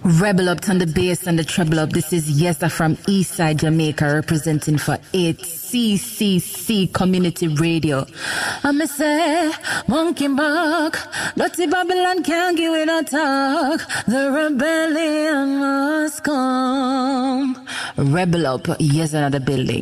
Rebel up on the bass and the treble up. This is Yesa from Eastside Jamaica representing for 8CCC Community Radio. I'ma say, monkey buck, dirty Babylon can't give it a talk. The rebellion must come. Rebel up, yes, another building.